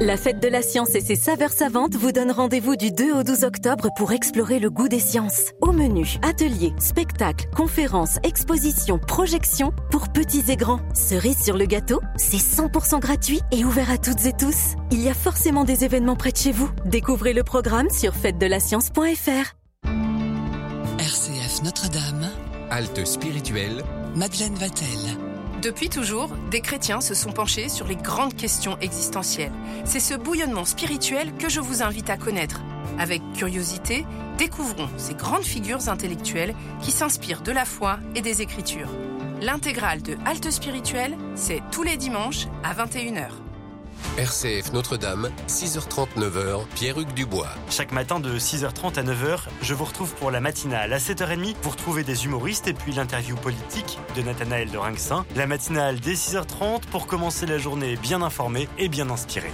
La fête de la science et ses saveurs savantes vous donnent rendez-vous du 2 au 12 octobre pour explorer le goût des sciences. Au menu, ateliers, spectacles, conférences, expositions, projections pour petits et grands. Cerise sur le gâteau, c'est 100% gratuit et ouvert à toutes et tous. Il y a forcément des événements près de chez vous. Découvrez le programme sur fêtedelascience.fr. RCF Notre-Dame. Halte spirituelle. Madeleine Vatel. Depuis toujours, des chrétiens se sont penchés sur les grandes questions existentielles. C'est ce bouillonnement spirituel que je vous invite à connaître. Avec curiosité, découvrons ces grandes figures intellectuelles qui s'inspirent de la foi et des Écritures. L'intégrale de Halte spirituelle, c'est tous les dimanches à 21h. RCF Notre-Dame, 6h30, 9h, Pierre-Hugues Dubois. Chaque matin de 6h30 à 9h, je vous retrouve pour la matinale. À 7h30, vous retrouvez des humoristes et puis l'interview politique de Nathanaël de Rinxin. La matinale dès 6h30 pour commencer la journée bien informée et bien inspirée.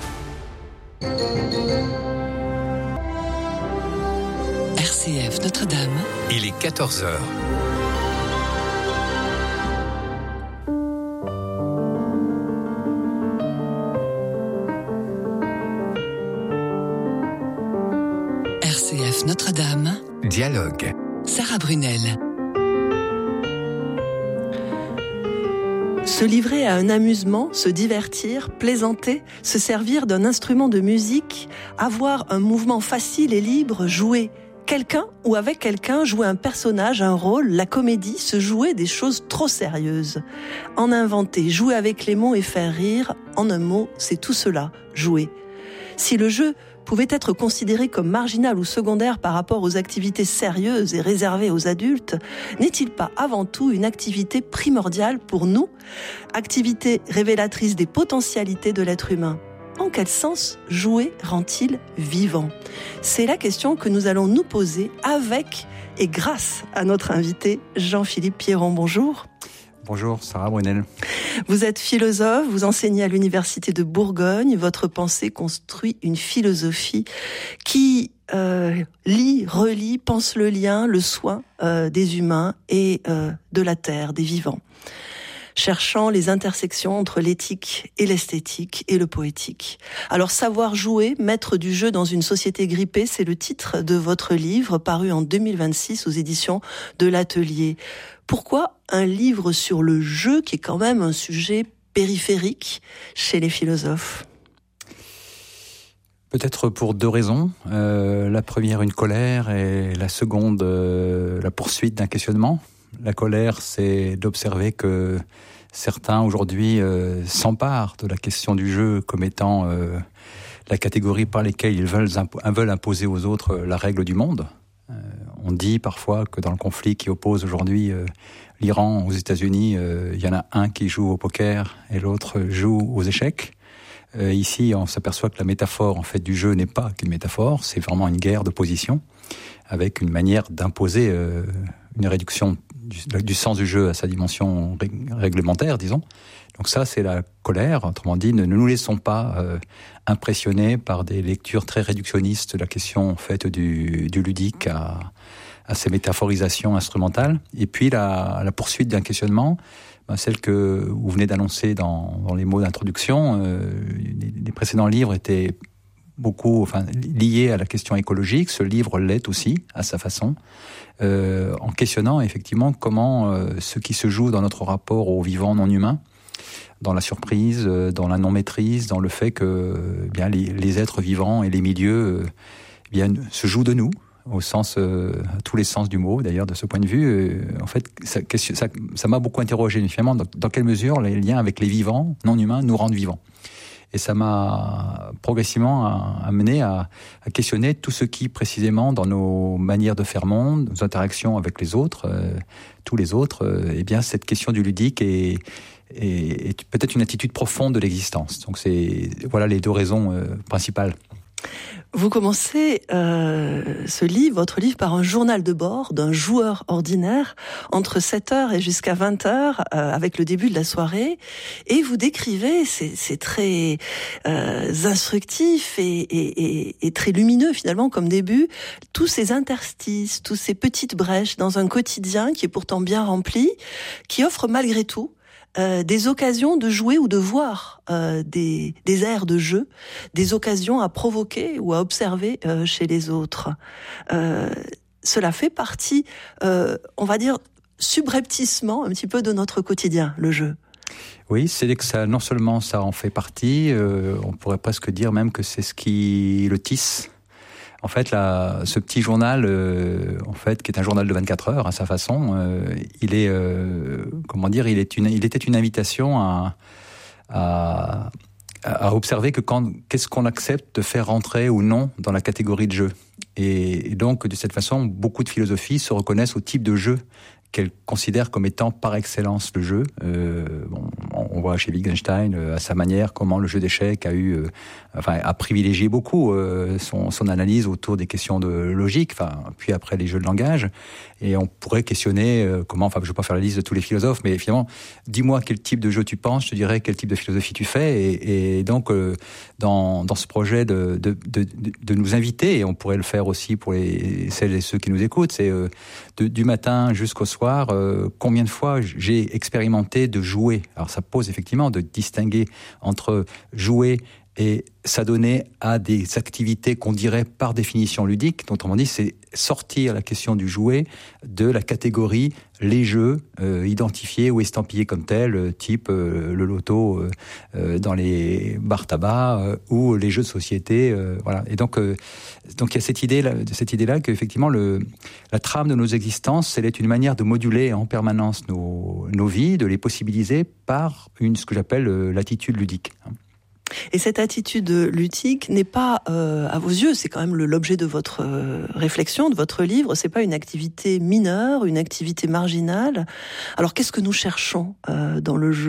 RCF Notre-Dame. Il est 14h. RCF Notre-Dame. Dialogue. Sarah Brunel. Se livrer à un amusement, se divertir, plaisanter, se servir d'un instrument de musique, avoir un mouvement facile et libre, jouer. Quelqu'un ou avec quelqu'un, jouer un personnage, un rôle, la comédie, se jouer des choses trop sérieuses. En inventer, jouer avec les mots et faire rire, en un mot, c'est tout cela, jouer. Si le jeu pouvait être considéré comme marginal ou secondaire par rapport aux activités sérieuses et réservées aux adultes, n'est-il pas avant tout une activité primordiale pour nous, activité révélatrice des potentialités de l'être humain ? En quel sens jouer rend-il vivant ? C'est la question que nous allons nous poser avec et grâce à notre invité Jean-Philippe Pierron. Bonjour. Bonjour, Sarah Brunel. Vous êtes philosophe, vous enseignez à l'Université de Bourgogne. Votre pensée construit une philosophie qui lie, relie, pense le lien, le soin des humains et de la terre, des vivants. Cherchant les intersections entre l'éthique et l'esthétique et le poétique. Alors, savoir jouer, maître du jeu dans une société grippée, c'est le titre de votre livre paru en 2026 aux éditions de l'Atelier. Pourquoi un livre sur le jeu qui est quand même un sujet périphérique chez les philosophes ? Peut-être pour deux raisons. La première, une colère, et la seconde, la poursuite d'un questionnement. La colère, c'est d'observer que certains, aujourd'hui, s'emparent de la question du jeu comme étant la catégorie par laquelle ils veulent imposer aux autres la règle du monde. On dit parfois que dans le conflit qui oppose aujourd'hui l'Iran aux États-Unis, il y en a un qui joue au poker et l'autre joue aux échecs. Ici, on s'aperçoit que la métaphore en fait du jeu n'est pas qu'une métaphore, c'est vraiment une guerre de position avec une manière d'imposer une réduction du sens du jeu à sa dimension réglementaire, disons. Donc ça, c'est la colère. Autrement dit, ne nous laissons pas impressionner par des lectures très réductionnistes de la question faite du ludique à ces métaphorisations instrumentales. Et puis la poursuite d'un questionnement, celle que vous venez d'annoncer dans les mots d'introduction. Les précédents livres étaient beaucoup liés à la question écologique. Ce livre l'est aussi, à sa façon, en questionnant effectivement comment ce qui se joue dans notre rapport au vivant non humain, dans la surprise, dans la non-maîtrise, dans le fait que les êtres vivants et les milieux se jouent de nous, au sens, à tous les sens du mot, d'ailleurs, de ce point de vue. En fait, ça m'a beaucoup interrogé, finalement, dans quelle mesure les liens avec les vivants, non humains, nous rendent vivants. Et ça m'a progressivement amené à questionner tout ce qui, précisément, dans nos manières de faire monde, nos interactions avec les autres, tous les autres, cette question du ludique est peut-être une attitude profonde de l'existence. Donc voilà les deux raisons principales. Vous commencez votre livre par un journal de bord d'un joueur ordinaire entre 7h et jusqu'à 20h avec le début de la soirée, et vous décrivez, c'est très instructif et très lumineux finalement comme début, tous ces interstices, toutes ces petites brèches dans un quotidien qui est pourtant bien rempli, qui offre malgré tout des occasions de jouer ou de voir des aires de jeu, des occasions à provoquer ou à observer chez les autres. Cela fait partie, on va dire, subrepticement un petit peu de notre quotidien, le jeu. Oui, c'est que ça, non seulement ça en fait partie, on pourrait presque dire même que c'est ce qui le tisse. En fait, ce petit journal, en fait, qui est un journal de 24 heures à sa façon, il est, il était une invitation à observer qu'est-ce qu'on accepte de faire rentrer ou non dans la catégorie de jeu. Et donc, de cette façon, beaucoup de philosophies se reconnaissent au type de jeu qu'elle considère comme étant par excellence le jeu. On voit chez Wittgenstein, à sa manière, comment le jeu d'échecs a privilégié beaucoup son analyse autour des questions de logique, puis après les jeux de langage. Et on pourrait questionner je ne vais pas faire la liste de tous les philosophes, mais finalement, dis-moi quel type de jeu tu penses, je te dirais quel type de philosophie tu fais. Et donc, dans ce projet de nous inviter, et on pourrait le faire aussi pour celles et ceux qui nous écoutent, c'est du matin jusqu'au soir, combien de fois j'ai expérimenté de jouer. Alors ça pose effectivement de distinguer entre jouer et s'adonner à des activités qu'on dirait par définition ludiques. Autrement dit, c'est sortir la question du jouet de la catégorie les jeux identifiés ou estampillés comme tels, type le loto dans les bars tabac ou les jeux de société. Voilà. Et donc il y a cette idée-là qu'effectivement la trame de nos existences, elle est une manière de moduler en permanence nos vies, de les possibiliser par ce que j'appelle l'attitude ludique. Et cette attitude ludique n'est pas, à vos yeux, c'est quand même l'objet de votre réflexion, de votre livre, c'est pas une activité mineure, une activité marginale. Alors qu'est-ce que nous cherchons dans le jeu ?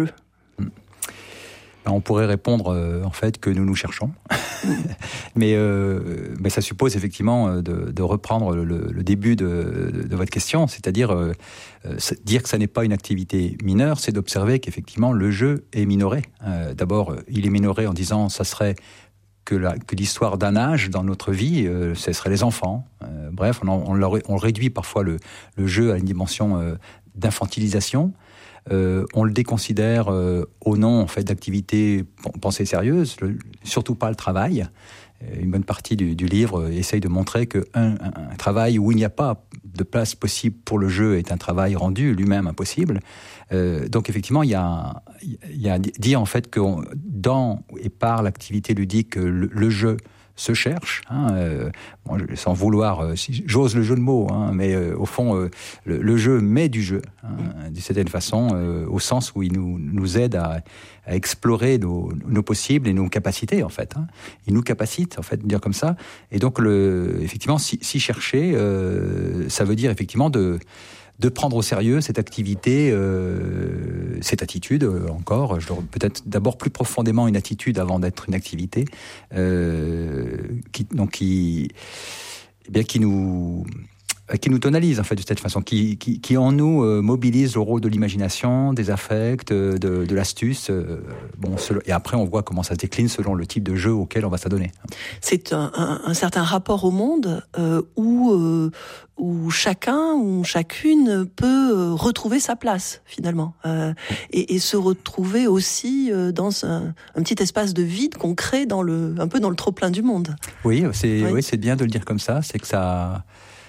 On pourrait répondre en fait que nous cherchons, mais ça suppose effectivement de reprendre le début de votre question, c'est-à-dire dire que ça n'est pas une activité mineure, c'est d'observer qu'effectivement le jeu est minoré. D'abord, il est minoré en disant ça serait que l'histoire d'un âge dans notre vie, ce serait les enfants. Bref, on réduit parfois le jeu à une dimension d'infantilisation. On le déconsidère au nom en fait d'activités pensées sérieuses, surtout pas le travail. Une bonne partie du livre essaye de montrer qu'un travail où il n'y a pas de place possible pour le jeu est un travail rendu lui-même impossible. Donc effectivement, il y a dire en fait que dans et par l'activité ludique, le jeu se cherche, sans vouloir, j'ose le jeu de mots, mais au fond, le jeu met du jeu, d'une certaine façon, au sens où il nous aide à explorer nos possibles et nos capacités, en fait. Il nous capacite, en fait, de dire comme ça. Et donc, effectivement, si chercher, ça veut dire effectivement de prendre au sérieux cette activité, cette attitude, encore, peut-être d'abord plus profondément une attitude avant d'être une activité, qui nous tonalise en fait de cette façon, qui en nous mobilise le rôle de l'imagination, des affects, de l'astuce. Et après on voit comment ça se décline selon le type de jeu auquel on va s'adonner. C'est un certain rapport au monde où chacun ou chacune peut retrouver sa place finalement et se retrouver aussi dans un petit espace de vide qu'on crée un peu dans le trop-plein du monde. Oui, c'est bien de le dire comme ça, c'est que ça,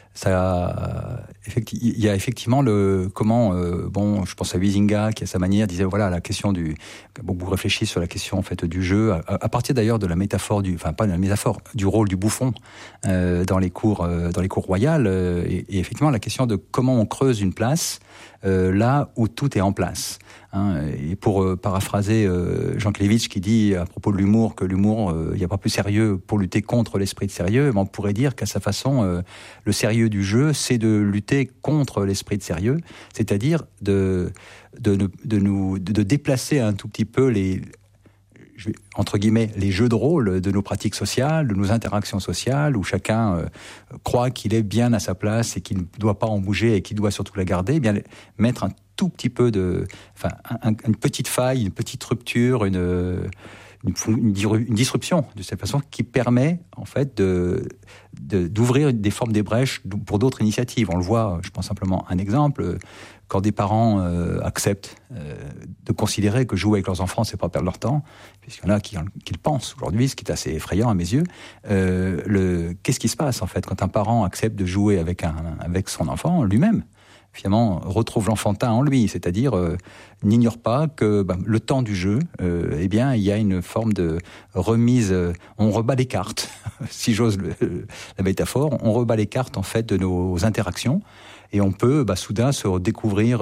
il y a effectivement je pense à Huizinga qui à sa manière disait la question beaucoup réfléchi sur la question en fait du jeu à partir d'ailleurs de la métaphore pas de la métaphore du rôle du bouffon dans les cours royales et effectivement la question de comment on creuse une place là où tout est en place. Et pour paraphraser Jean Klevitch qui dit à propos de l'humour que l'humour, il n'y a pas plus sérieux pour lutter contre l'esprit de sérieux, mais on pourrait dire qu'à sa façon, le sérieux du jeu, c'est de lutter contre l'esprit de sérieux, c'est-à-dire de déplacer un tout petit peu entre guillemets, les jeux de rôle de nos pratiques sociales, de nos interactions sociales, où chacun croit qu'il est bien à sa place et qu'il ne doit pas en bouger et qu'il doit surtout la garder, bien mettre un tout petit peu une petite faille, une petite rupture, une une disruption de cette façon qui permet en fait d'ouvrir des formes, des brèches pour d'autres initiatives. On le voit, je prends simplement un exemple, quand des parents acceptent de considérer que jouer avec leurs enfants, c'est pas perdre leur temps, puisqu'il y en a qui le pensent aujourd'hui, ce qui est assez effrayant à mes yeux. Qu'est-ce qui se passe en fait quand un parent accepte de jouer avec son enfant lui-même? Finalement, retrouve l'enfantin en lui, c'est-à-dire n'ignore pas que le temps du jeu, eh bien, il y a une forme de remise. On rebat les cartes, si j'ose la métaphore. On rebat les cartes en fait de nos interactions, et on peut soudain se redécouvrir,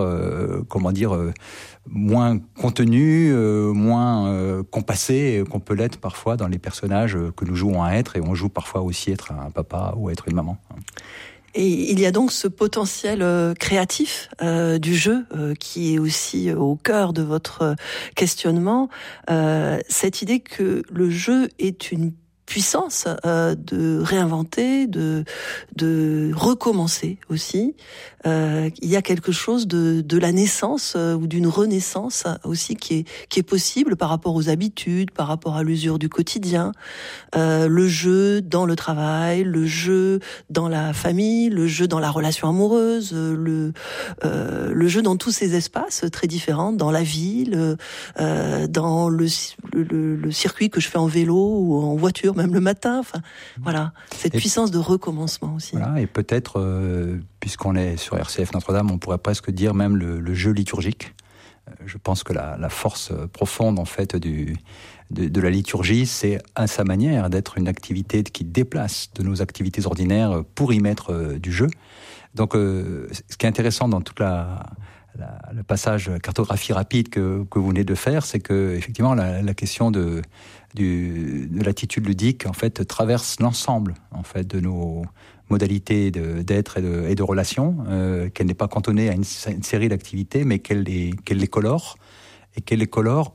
moins contenu, moins compassé qu'on peut l'être parfois dans les personnages que nous jouons à être, et on joue parfois aussi être un papa ou être une maman. Et il y a donc ce potentiel créatif du jeu qui est aussi au cœur de votre questionnement, cette idée que le jeu est une puissance de réinventer, de recommencer aussi. Il y a quelque chose de la naissance ou d'une renaissance aussi qui est possible par rapport aux habitudes, par rapport à l'usure du quotidien. Le jeu dans le travail, le jeu dans la famille, le jeu dans la relation amoureuse, le jeu dans tous ces espaces très différents, dans la ville, dans le circuit que je fais en vélo ou en voiture, même le matin. Enfin, voilà, cette puissance de recommencement aussi. Voilà, et peut-être, puisqu'on est sur RCF Notre-Dame, on pourrait presque dire même le jeu liturgique. Je pense que la force profonde en fait de la liturgie, c'est à sa manière d'être une activité qui déplace de nos activités ordinaires pour y mettre du jeu. Donc, ce qui est intéressant dans toute le passage cartographie rapide que vous venez de faire, c'est que effectivement la question de l'attitude ludique en fait traverse l'ensemble en fait de nos modalités d'être et de relations, qu'elle n'est pas cantonnée à une série d'activités, mais qu'elle les colore, et qu'elle les colore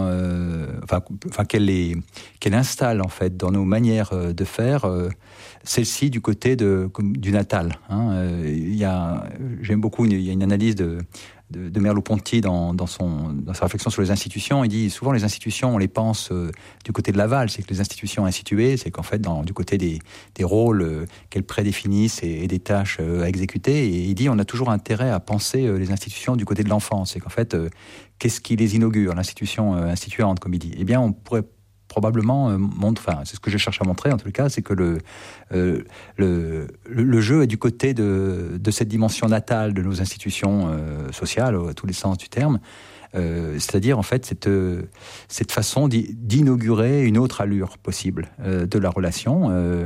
qu'elle installe en fait dans nos manières de faire, celle-ci du côté du natal. J'aime beaucoup, il y a une analyse de Merleau-Ponty dans sa réflexion sur les institutions. Il dit souvent les institutions, on les pense du côté de l'aval, c'est que les institutions instituées, c'est qu'en fait du côté des rôles qu'elles prédéfinissent et des tâches à exécuter. Et il dit on a toujours intérêt à penser les institutions du côté de l'enfant. C'est qu'en fait, qu'est-ce qui les inaugure, l'institution instituante, comme il dit. Eh bien, on pourrait probablement c'est ce que je cherche à montrer en tout cas, c'est que le jeu est du côté de cette dimension natale de nos institutions sociales, à tous les sens du terme, c'est-à-dire en fait cette façon d'inaugurer une autre allure possible de la relation.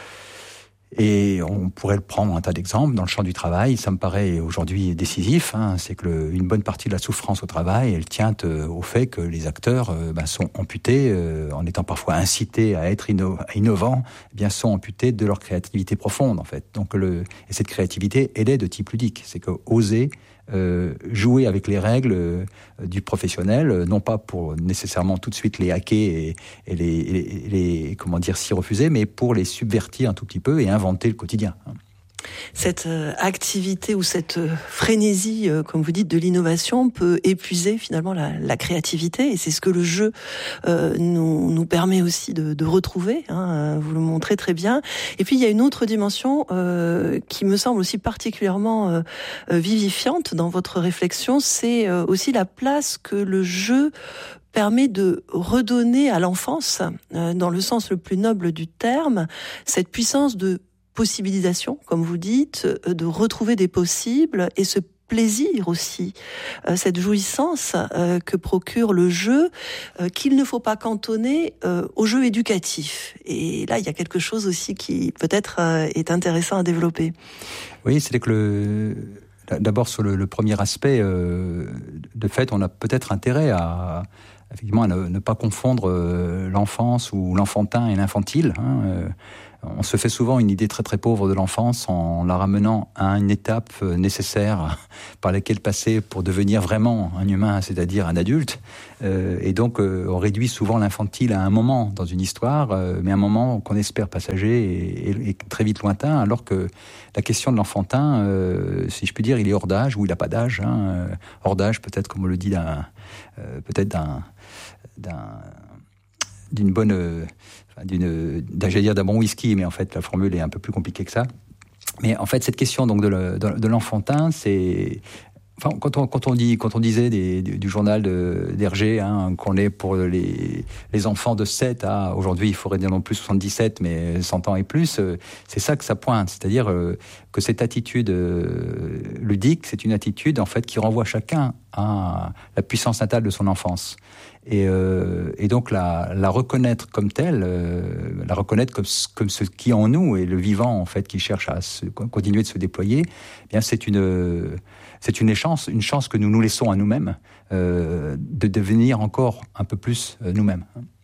Et on pourrait le prendre un tas d'exemples. Dans le champ du travail, ça me paraît aujourd'hui décisif. C'est que une bonne partie de la souffrance au travail, elle tient au fait que les acteurs sont amputés, en étant parfois incités à être innovants, sont amputés de leur créativité profonde en fait. Donc et cette créativité, elle est de type ludique. C'est que oser jouer avec les règles du professionnel, non pas pour nécessairement tout de suite les hacker et les s'y refuser, mais pour les subvertir un tout petit peu et inventer le quotidien. Cette activité ou cette frénésie, comme vous dites, de l'innovation peut épuiser finalement la créativité, et c'est ce que le jeu nous permet aussi de retrouver, vous le montrez très bien. Et puis il y a une autre dimension qui me semble aussi particulièrement vivifiante dans votre réflexion, c'est aussi la place que le jeu permet de redonner à l'enfance, dans le sens le plus noble du terme, cette puissance de possibilisation, comme vous dites, de retrouver des possibles, et ce plaisir aussi, cette jouissance que procure le jeu, qu'il ne faut pas cantonner au jeu éducatif. Et là, il y a quelque chose aussi qui peut-être est intéressant à développer. Oui, c'est que d'abord sur le premier aspect, de fait, on a peut-être intérêt à ne pas confondre l'enfance ou l'enfantin et l'infantile. On se fait souvent une idée très très pauvre de l'enfance en la ramenant à une étape nécessaire par laquelle passer pour devenir vraiment un humain, c'est-à-dire un adulte. Et donc on réduit souvent l'infantile à un moment dans une histoire, mais un moment qu'on espère passager et très vite lointain, alors que la question de l'enfantin, si je puis dire, il est hors d'âge ou il n'a pas d'âge. Hors d'âge peut-être, comme on le dit, d'un bon whisky, mais en fait la formule est un peu plus compliquée que ça. Mais en fait, cette question donc de l'enfantin, c'est quand on disait du journal d'Hergé, qu'on est pour les enfants de 7 à aujourd'hui, il faudrait dire non plus 77, mais 100 ans et plus, c'est ça que ça pointe. C'est-à-dire que cette attitude ludique, c'est une attitude en fait qui renvoie chacun à la puissance natale de son enfance. Et donc la reconnaître comme telle, la reconnaître comme ce qui est en nous et le vivant en fait qui cherche à continuer de se déployer, eh bien c'est une chance que nous nous laissons à nous-mêmes de devenir encore un peu plus nous-mêmes.